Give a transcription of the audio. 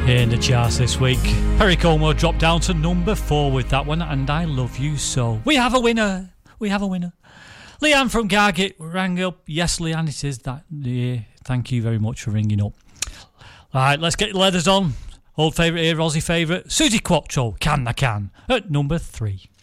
In the charts this week, Perry Como dropped down to number 4 with that one, And I Love You So. We have a winner. Leanne from Gargit rang up. Yes, Leanne, it is that. Yeah, thank you very much for ringing up. Alright, let's get the leathers on. Old favourite here, Aussie favourite, Susie Quattro, Can I Can, at number 3.